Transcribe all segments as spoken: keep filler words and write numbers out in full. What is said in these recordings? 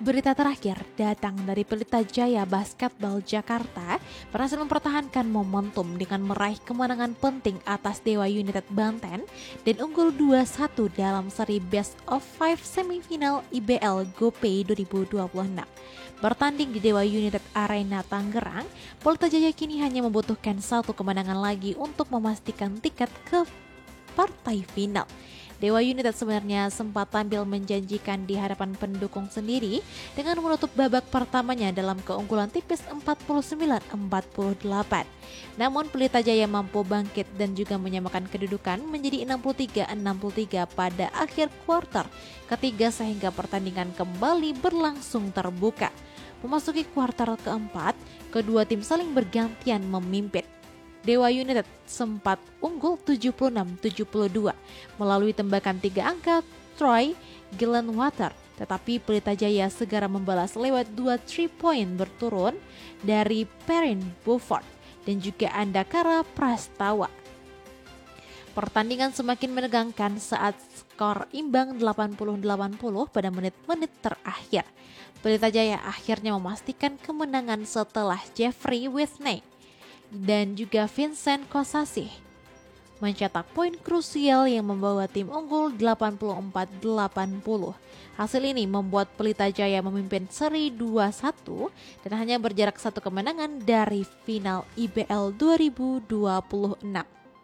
Berita terakhir datang dari Pelita Jaya Basketball Jakarta berhasil mempertahankan momentum dengan meraih kemenangan penting atas Dewa United Banten dan unggul dua satu dalam seri Best of Five semifinal I B L GoPay dua ribu dua puluh enam. Bertanding di Dewa United Arena Tangerang, Pelita Jaya kini hanya membutuhkan satu kemenangan lagi untuk memastikan tiket ke partai final. Dewa United sebenarnya sempat tampil menjanjikan di hadapan pendukung sendiri dengan menutup babak pertamanya dalam keunggulan tipis empat puluh sembilan empat puluh delapan. Namun Pelita Jaya mampu bangkit dan juga menyamakan kedudukan menjadi enam puluh tiga enam puluh tiga pada akhir kuarter ketiga sehingga pertandingan kembali berlangsung terbuka. Memasuki kuarter keempat, kedua tim saling bergantian memimpin. Dewa United sempat unggul tujuh puluh enam tujuh puluh dua melalui tembakan tiga angka Troy Gillenwater, tetapi Pelita Jaya segera membalas lewat dua three point berturun dari Perrin Beaufort dan juga Andakara Prastawa. Pertandingan semakin menegangkan saat skor imbang delapan puluh delapan puluh pada menit-menit terakhir. Pelita Jaya akhirnya memastikan kemenangan setelah Jeffrey Whitney dan juga Vincent Kosasih mencetak poin krusial yang membawa tim unggul delapan puluh empat delapan puluh. Hasil ini membuat Pelita Jaya memimpin seri dua satu dan hanya berjarak satu kemenangan dari final I B L dua ribu dua puluh enam.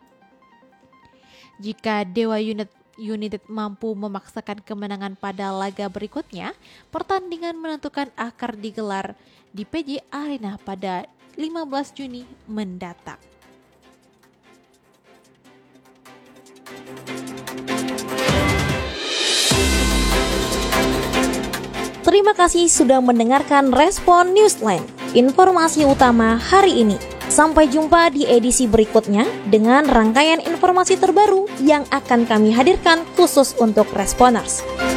Jika Dewa United United mampu memaksakan kemenangan pada laga berikutnya, pertandingan menentukan akan digelar di P J Arena pada lima belas Juni mendatang. Terima kasih sudah mendengarkan Respon Newsline, informasi utama hari ini. Sampai jumpa di edisi berikutnya dengan rangkaian informasi terbaru yang akan kami hadirkan khusus untuk Responers.